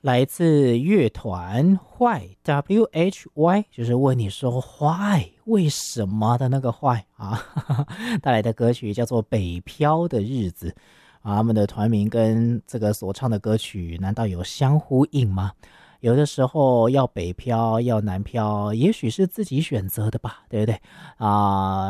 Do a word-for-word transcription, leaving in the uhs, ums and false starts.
来自乐团 Why W H Y， 就是问你说 Why 为什么的那个 Why 啊，带来的歌曲叫做《北漂的日子》啊，他们的团名跟这个所唱的歌曲难道有相呼应吗？有的时候要北漂要南漂，也许是自己选择的吧，对不对啊？